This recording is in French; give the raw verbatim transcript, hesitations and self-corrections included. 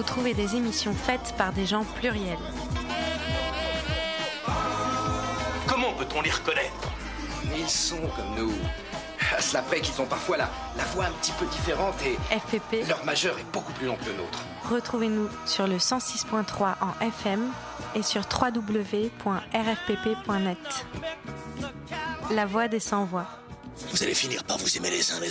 vous trouvez des émissions faites par des gens pluriels. Comment peut-on les reconnaître ? Ils sont comme nous. À cela près qu'ils ont parfois la, la voix un petit peu différente et F P P. leur majeur est beaucoup plus long que le nôtre. Retrouvez-nous sur le cent six point trois en F M et sur w w w point r f p p point net. La voix des sans-voix. Vous allez finir par vous aimer les uns les